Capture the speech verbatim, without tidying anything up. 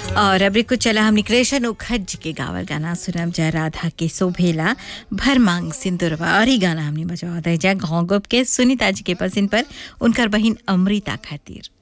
और अभी कुछ चला हमने कृष्ण उखज जी के गावल गाना सुनब जा राधा के शोभेला भर मांग सिंदूरवा और ही गाना हमने बजावा जा घोंगप के सुनीता जी के पसिन पर उनकर बहिन अमृता खातिर।